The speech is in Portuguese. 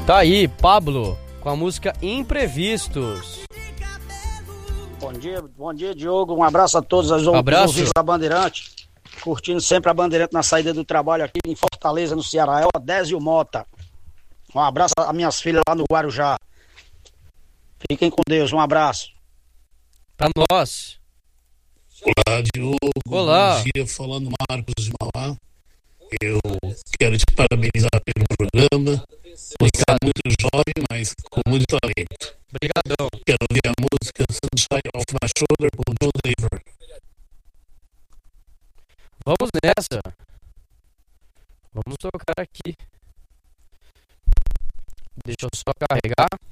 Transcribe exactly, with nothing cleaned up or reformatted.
Tá aí, Pablo, com a música Imprevistos. Bom dia, bom dia, Diogo. Um abraço a todos os Abraço. ouvintes da Bandeirante. Curtindo sempre a Bandeirante na saída do trabalho aqui em Fortaleza, no Ceará. É o Odésio Mota. Um abraço às minhas filhas lá no Guarujá. Fiquem com Deus, um abraço. Pra nós. Olá, Diogo. Olá. Bom dia, falando Marcos de Mauá. Eu quero te parabenizar pelo programa. Você é muito jovem, mas com muito talento. Obrigadão. Quero ouvir a música Sunshine Off My Shoulder com Joe Daver. Vamos nessa. Vamos tocar aqui. Deixa eu só carregar.